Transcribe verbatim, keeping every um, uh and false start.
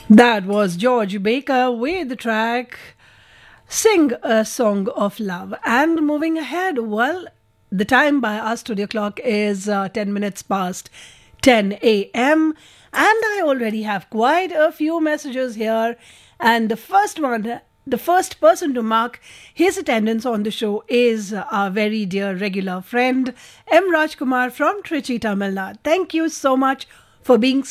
That was George Baker with the track Sing a Song of Love. And moving ahead, well, the time by our studio clock is uh, ten minutes past ten a m. And I already have quite a few messages here. And the first one, the first person to mark his attendance on the show is our very dear regular friend, M. Rajkumar from Trichy, Tamil Nadu. Thank you so much for being